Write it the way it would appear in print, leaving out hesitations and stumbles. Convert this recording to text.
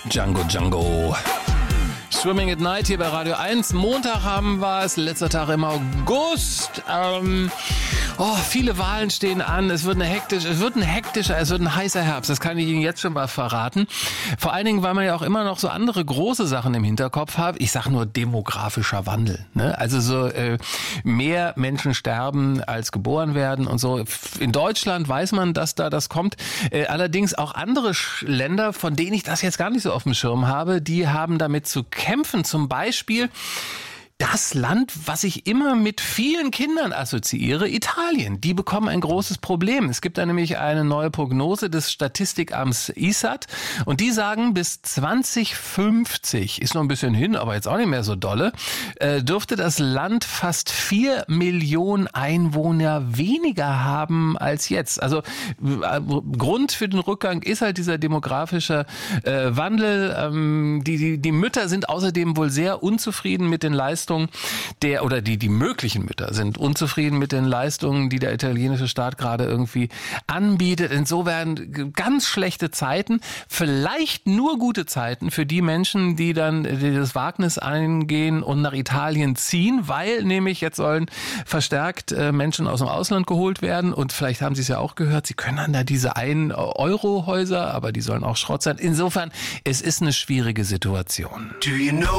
Django. Swimming at Night hier bei Radio 1. Montag haben wir es, letzter Tag im August. Viele Wahlen stehen an. Es wird ein heißer Herbst. Das kann ich Ihnen jetzt schon mal verraten. Vor allen Dingen, weil man ja auch immer noch so andere große Sachen im Hinterkopf hat. Ich sage nur demografischer Wandel. Ne? Also mehr Menschen sterben, als geboren werden und so. In Deutschland weiß man, dass da das kommt. Allerdings auch andere Länder, von denen ich das jetzt gar nicht so auf dem Schirm habe, die haben damit zu kämpfen. Zum Beispiel das Land, was ich immer mit vielen Kindern assoziiere, Italien. Die bekommen ein großes Problem. Es gibt da nämlich eine neue Prognose des Statistikamts ISTAT und die sagen, bis 2050, ist noch ein bisschen hin, aber jetzt auch nicht mehr so dolle, dürfte das Land fast 4 Millionen Einwohner weniger haben als jetzt. Also Grund für den Rückgang ist halt dieser demografische Wandel. Die Mütter sind außerdem wohl sehr unzufrieden mit den Leistungen die möglichen Mütter sind unzufrieden mit den Leistungen, die der italienische Staat gerade irgendwie anbietet. Insofern ganz schlechte Zeiten, vielleicht nur gute Zeiten für die Menschen, die dann das Wagnis eingehen und nach Italien ziehen, weil nämlich jetzt sollen verstärkt Menschen aus dem Ausland geholt werden und vielleicht haben Sie es ja auch gehört, Sie können dann da diese 1-Euro-Häuser, aber die sollen auch Schrott sein. Insofern, es ist eine schwierige Situation. Do you know